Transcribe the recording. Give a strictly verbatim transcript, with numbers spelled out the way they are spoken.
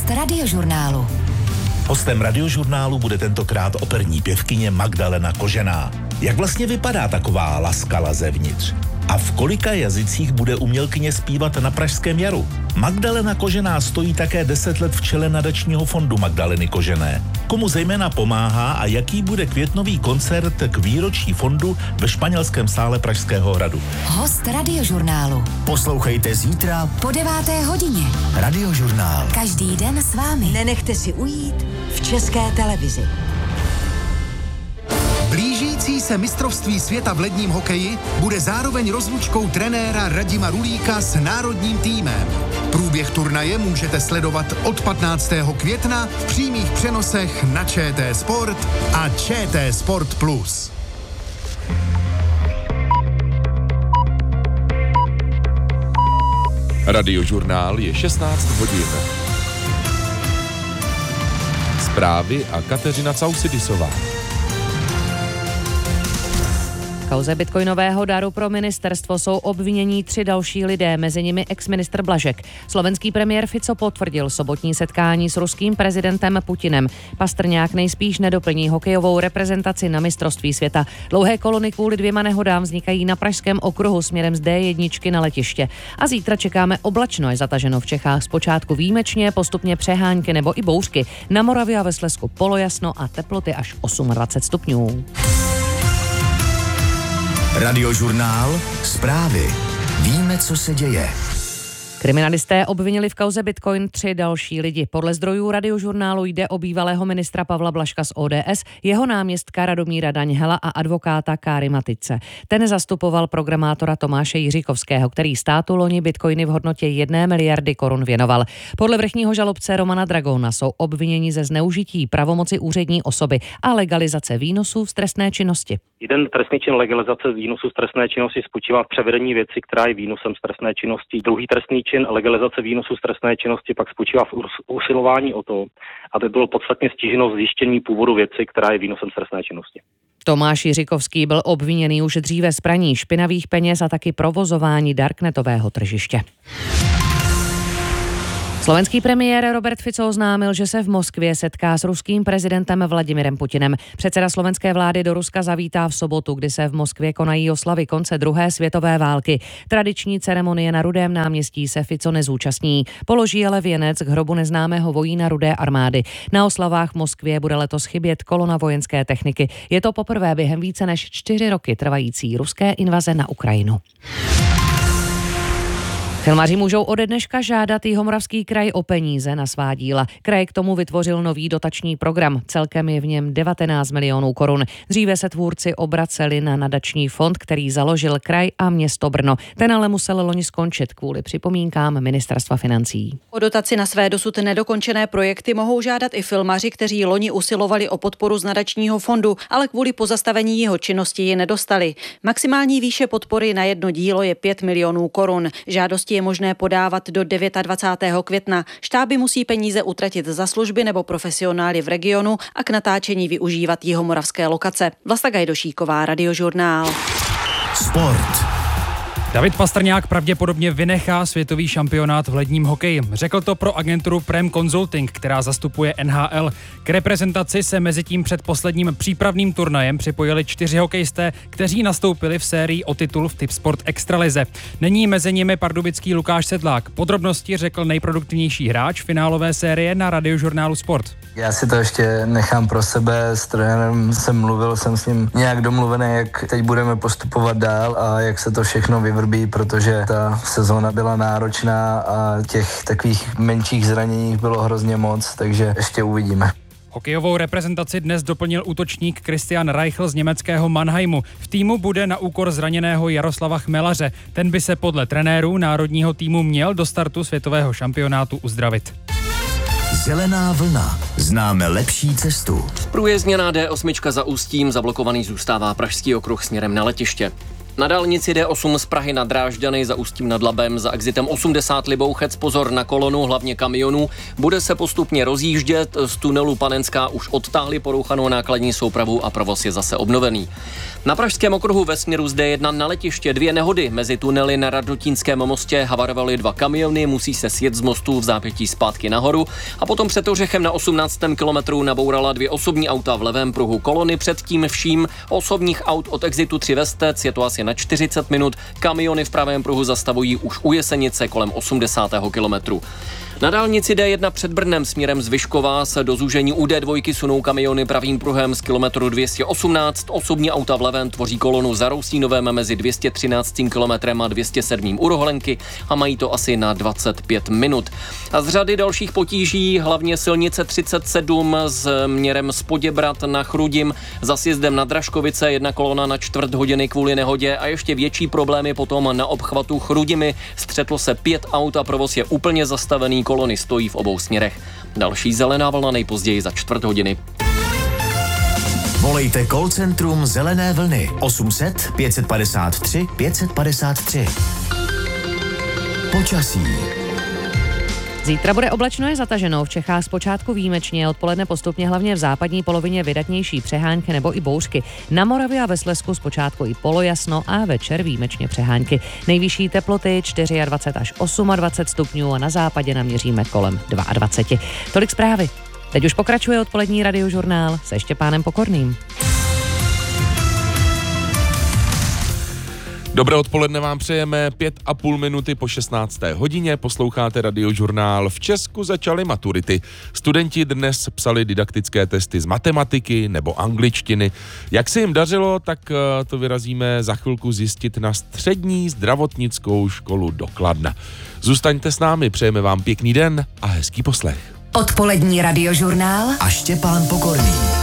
Host Radiožurnálu. Hostem Radiožurnálu bude tentokrát operní pěvkyně Magdalena Kožená. Jak vlastně vypadá taková laskala zevnitř? A v kolika jazycích bude umělkyně zpívat na Pražském jaru? Magdalena Kožená stojí také deset let v čele nadačního fondu Magdaleny Kožené. Komu zejména pomáhá a jaký bude květnový koncert k výročí fondu ve Španělském sále Pražského hradu? Host Radiožurnálu. Poslouchejte zítra Po deváté hodině. Radiožurnál. Každý den s vámi. Nenechte si ujít v České televizi. Blížící se mistrovství světa v ledním hokeji bude zároveň rozlučkou trenéra Radima Rulíka s národním týmem. Průběh turnaje můžete sledovat od patnáctého května v přímých přenosech na ČT Sport a ČT Sport Plus. Radiožurnál je šestnáct hodin. Zprávy a Kateřina Causidisová. V kauze bitcoinového daru pro ministerstvo jsou obvinění tři další lidé, mezi nimi exministr Blažek. Slovenský premiér Fico potvrdil sobotní setkání s ruským prezidentem Putinem. Pastrňák nejspíš nedoplní hokejovou reprezentaci na mistrovství světa. Dlouhé kolony kvůli dvěma nehodám vznikají na Pražském okruhu směrem z D jedna na letiště. A zítra čekáme oblačno, je zataženo v Čechách zpočátku výjimečně, postupně přehánky nebo i bouřky. Na Moravě a ve Slezsku polojasno a teploty až dvacet osm stupňů. Radiožurnál. Zprávy. Víme, co se děje. Kriminalisté obvinili v kauze Bitcoin tři další lidi. Podle zdrojů Radiožurnálu jde o bývalého ministra Pavla Blažka z O D S, jeho náměstka Radomíra Daňhela a advokáta Káry Matice. Ten zastupoval programátora Tomáše Jiříkovského, který státu loni bitcoiny v hodnotě jedné miliardy korun věnoval. Podle vrchního žalobce Romana Dragona jsou obviněni ze zneužití pravomoci úřední osoby a legalizace výnosů z trestné činnosti. Jeden trestný čin legalizace výnosu z trestné činnosti spočívá v převedení věci, která je výnosem z trestné činnosti. Druhý trestný čin legalizace výnosu z trestné činnosti pak spočívá v usilování o to, aby bylo podstatně stíženo zjištění původu věci, která je výnosem z trestné činnosti. Tomáš Jiříkovský byl obviněný už dříve z praní špinavých peněz a taky provozování darknetového tržiště. Slovenský premiér Robert Fico oznámil, že se v Moskvě setká s ruským prezidentem Vladimirem Putinem. Předseda slovenské vlády do Ruska zavítá v sobotu, kdy se v Moskvě konají oslavy konce druhé světové války. Tradiční ceremonie na Rudém náměstí se Fico nezúčastní. Položí ale věnec k hrobu neznámého vojína Rudé armády. Na oslavách v Moskvě bude letos chybět kolona vojenské techniky. Je to poprvé během více než čtyři roky trvající ruské invaze na Ukrajinu. Filmaři můžou ode dneška žádat Jihomoravský kraj o peníze na svá díla. Kraj k tomu vytvořil nový dotační program. Celkem je v něm devatenáct milionů korun. Dříve se tvůrci obraceli na nadační fond, který založil kraj a město Brno. Ten ale musel loni skončit kvůli připomínkám ministerstva financí. O dotaci na své dosud nedokončené projekty mohou žádat i filmaři, kteří loni usilovali o podporu z nadačního fondu, ale kvůli pozastavení jeho činnosti ji nedostali. Maximální výše podpory na jedno dílo je pět milionů korun. Žádosti je možné podávat do dvacátého devátého května. Štáby musí peníze utratit za služby nebo profesionály v regionu a k natáčení využívat jihomoravské lokace. Vlasta Gajdošíková, Radiožurnál. Sport. David Pastrňák pravděpodobně vynechá světový šampionát v ledním hokeji. Řekl to pro agenturu Prem Consulting, která zastupuje N H L. K reprezentaci se mezitím před posledním přípravným turnajem připojili čtyři hokejisté, kteří nastoupili v sérii o titul v Tipsport Extralize. Není mezi nimi pardubický Lukáš Sedlák. Podrobnosti řekl nejproduktivnější hráč finálové série na Radiožurnálu Sport. Já si to ještě nechám pro sebe, s trenérem jsem mluvil, jsem s ním nějak domluvený, jak teď budeme postupovat dál a jak se to všechno vyvrbí, protože ta sezóna byla náročná a těch takových menších zranění bylo hrozně moc, takže ještě uvidíme. Hokejovou reprezentaci dnes doplnil útočník Christian Reichl z německého Mannheimu. V týmu bude na úkor zraněného Jaroslava Chmelaře. Ten by se podle trenérů národního týmu měl do startu světového šampionátu uzdravit. Zelená vlna. Známe lepší cestu. Průjezdněná D osm za Ústím, zablokovaný zůstává Pražský okruh směrem na letiště. Na dálnici D osm z Prahy na Drážďany za Ústím nad Labem za exitem osmdesát Libouchec pozor na kolonu, hlavně kamionů. Bude se postupně rozjíždět, z tunelu Panenská už odtáhli porouchanou nákladní soupravu a provoz je zase obnovený. Na pražském okruhu ve směru z D jedna na letiště dvě nehody. Mezi tunely na Radotínském mostě havarovaly dva kamiony, musí se sjet z mostu v zápětí zpátky nahoru a potom před Ořechem na osmnáctém kilometru nabourala dvě osobní auta v levém pruhu kolony. Předtím vším osobních aut od exitu tři Vestec, je to asi na čtyřicet minut. Kamiony v pravém pruhu zastavují už u Jesenice kolem osmdesátého kilometru. Na dálnici D jedna před Brnem směrem z Vyškova se do zúžení u D dva sunou kamiony pravým pruhem z kilometru dvě stě osmnáct. Osobní auta v levém tvoří kolonu za Rousínovem mezi dvě stě třináctým kilometrem a dvě stě sedmým u Roholenky a mají to asi na dvacet pět minut. A z řady dalších potíží hlavně silnice třicet sedm směrem z Poděbrad na Chrudim za sjezdem na Dražkovice, jedna kolona na čtvrt hodiny kvůli nehodě a ještě větší problémy potom na obchvatu Chrudimi. Střetlo se pět aut a provoz je úplně zastavený. Kolony stojí v obou směrech. Další zelená vlna nejpozději za čtvrt hodiny. Volejte call centrum Zelené vlny osm set pět padesát tři pět padesát tři. Počasí. Zítra bude oblačno je zataženo, v Čechách zpočátku výjimečně, odpoledne postupně hlavně v západní polovině vydatnější přehánky nebo i bouřky. Na Moravě a ve Slezsku zpočátku i polojasno a večer výjimečně přehánky. Nejvyšší teploty dvacet čtyři až dvacet osm stupňů a na západě naměříme kolem dvacet dva. Tolik zprávy. Teď už pokračuje odpolední radiožurnál se Štěpánem Pokorným. Dobré odpoledne vám přejeme, pět a půl minuty po šestnácté hodině, posloucháte radiožurnál. V Česku začaly maturity. Studenti dnes psali didaktické testy z matematiky nebo angličtiny. Jak se jim dařilo, tak to vyrazíme za chvilku zjistit na střední zdravotnickou školu do Kladna. Zůstaňte s námi, přejeme vám pěkný den a hezký poslech. Odpolední radiožurnál a Štěpán Pokorný.